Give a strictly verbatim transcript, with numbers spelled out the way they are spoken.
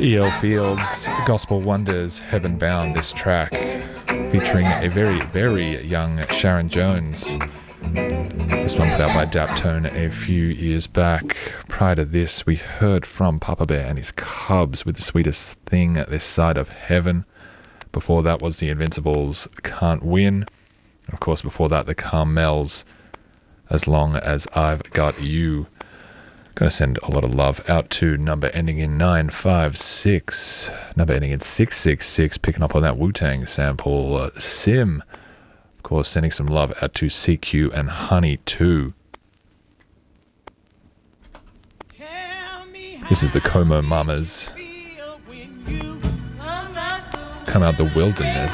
E L Fields, Gospel Wonders, Heaven Bound, this track featuring a very, very young Sharon Jones. This one put out by Daptone a few years back. Prior to this, we heard from Papa Bear and his Cubs with The Sweetest Thing This Side of Heaven. Before that was the Invincibles, Can't Win. Of course, before that, the Carmels, As Long As I've Got You. Gonna send a lot of love out to number ending in nine five six, number ending in six six six, picking up on that Wu-Tang sample, uh, Sim. Of course, sending some love out to C Q and Honey too. This is the Como Mamas. Come Out the Wilderness.